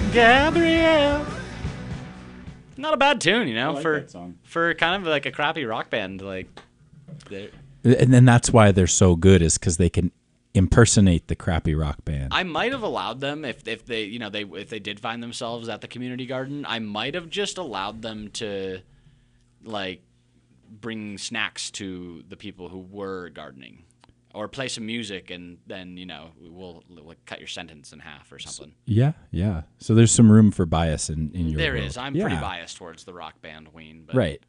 Gabrielle. Not a bad tune, you know, I like for that song. for kind of like a crappy rock band. Like, And then that's why they're so good, is because they can impersonate the crappy rock band. I might have allowed them if they if they did find themselves at the community garden. I might have just allowed them to like bring snacks to the people who were gardening, or play some music, and then we'll like cut your sentence in half or something. Yeah. So there's some room for bias in your There world. is. I'm pretty biased towards the rock band Ween, but Right.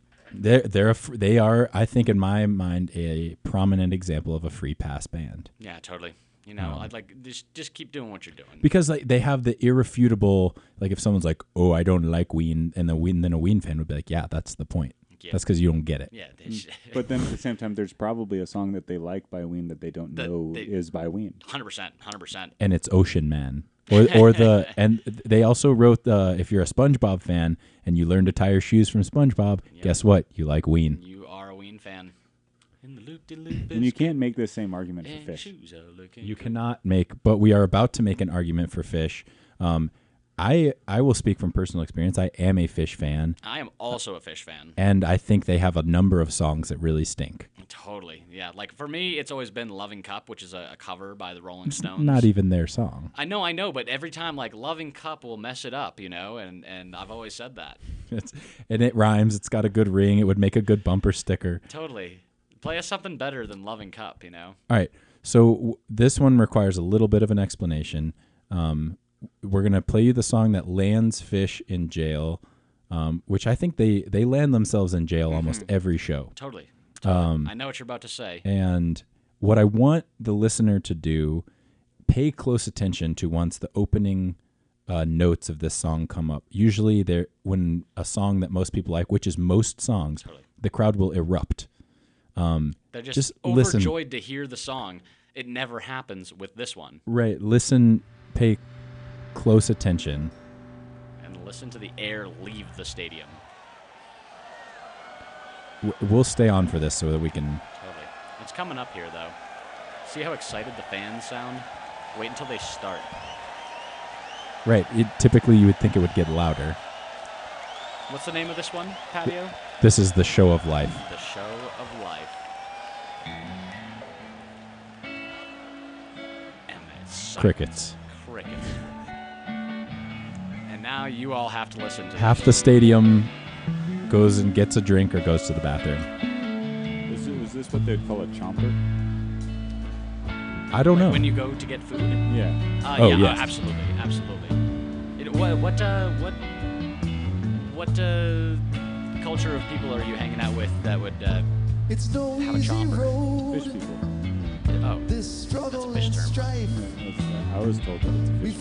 They are, I think, in my mind, a prominent example of a free pass band. yeah, totally. I'd like just keep doing what you're doing. Because like they have the irrefutable, like if someone's like, "Oh, I don't like Ween," and then a Ween fan would be like, "Yeah, that's the point. Yeah. That's because you don't get it." Yeah, But then at the same time, there's probably a song that they like by Ween that they don't know is by Ween. 100%. And it's Ocean Man, and they also wrote if you're a SpongeBob fan and you learn to tie your shoes from SpongeBob, guess what? You like Ween. You are a Ween fan. In the loop-de-loop And you can't make the same argument for and Fish. shoes are looking You good. cannot make, but we are about to make an argument for Fish. I will speak from personal experience. I am a Fish fan, I am also a Fish fan. and I think they have a number of songs that really stink. Totally. Yeah. Like for me, it's always been Loving Cup, which is a cover by the Rolling Stones. Not even their song. I know, but every time like Loving Cup will mess it up, and I've always said that. And it rhymes. It's got a good ring. It would make a good bumper sticker. Totally. Play us something better than Loving Cup, All right. So this one requires a little bit of an explanation. We're going to play you the song that lands Fish in jail, which I think they land themselves in jail almost every show. Totally. I know what you're about to say. And what I want the listener to do, pay close attention to once the opening notes of this song come up. Usually when a song that most people like, which is most songs, the crowd will erupt. They're just overjoyed to hear the song. It never happens with this one. Right. Listen, pay close attention. And listen to the air leave the stadium. We'll stay on for this so that we can... Totally. It's coming up here, though. See how excited the fans sound? Wait until they start. Right. Typically, you would think it would get louder. What's the name of this one, Patio? This is The Show of Life. The Show of Life. And it's Crickets. Crickets. And now you all have to listen to Half the stadium goes and gets a drink or goes to the bathroom. Is this what they'd call a chomper? I don't know. When you go to get food? Yeah. Oh, yeah, yes. Absolutely. What culture of people are you hanging out with that would It's no have a easy chomper? road. Fish people. Oh, This struggle That's a fish and term. strife. I was told that it's a fish.